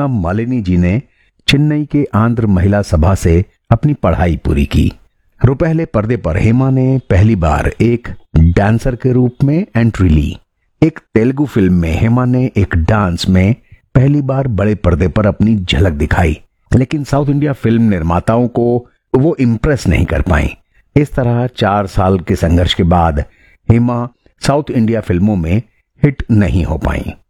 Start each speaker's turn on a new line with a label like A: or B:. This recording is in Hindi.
A: हेमा मालिनी जी ने चेन्नई के आंध्र महिला सभा से अपनी पढ़ाई पूरी की। रुपहले पर्दे पर हेमा ने पहली बार एक डांसर के रूप में एंट्री ली। एक तेलुगु फिल्म में हेमा ने एक डांस में पहली बार बड़े पर्दे पर अपनी झलक दिखाई, लेकिन साउथ इंडिया फिल्म निर्माताओं को वो इम्प्रेस नहीं कर पाई। इस तरह 4 साल के संघर्ष के बाद हेमा साउथ इंडिया फिल्मों में हिट नहीं हो पाई।